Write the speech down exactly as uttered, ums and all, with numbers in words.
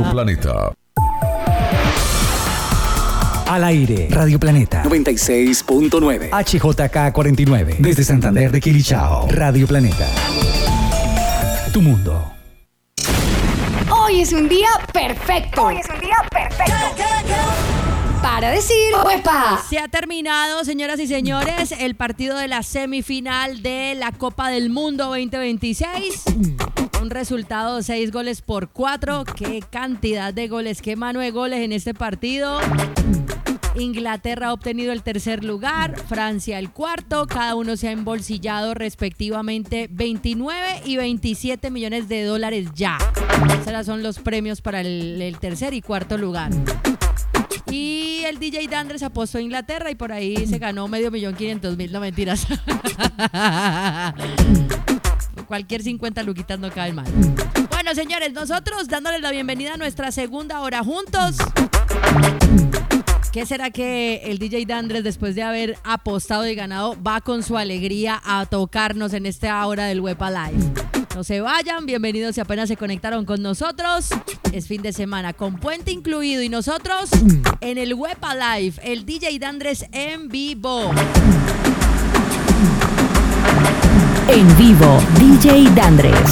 Radio Planeta. Al aire, Radio Planeta noventa y seis punto nueve. H J K cuarenta y nueve. Desde Santander de Quilichao. Radio Planeta. Tu mundo. Hoy es un día perfecto. Hoy es un día perfecto. Para decir, ¡huepa! Se ha terminado, señoras y señores, el partido de la semifinal de la Copa del Mundo veinte veintiséis. Un resultado de seis goles por cuatro. Qué cantidad de goles, qué mano de goles en este partido. Inglaterra ha obtenido el tercer lugar, Francia el cuarto. Cada uno se ha embolsillado respectivamente veintinueve y veintisiete millones de dólares ya. Esos son los premios para el, el tercer y cuarto lugar. Y el D J Dandres apostó a Inglaterra y por ahí se ganó medio millón quinientos mil, no mentiras. Cualquier cincuenta luquitas no cae mal. Bueno, señores, nosotros dándoles la bienvenida a nuestra segunda hora juntos. ¿Qué será que el D J Dandres, después de haber apostado y ganado, va con su alegría a tocarnos en esta hora del Huepa Live? No se vayan, bienvenidos si apenas se conectaron con nosotros. Es fin de semana con puente incluido y nosotros en el Huepa Live, el D J Dandres en vivo. En vivo, D J Dandres.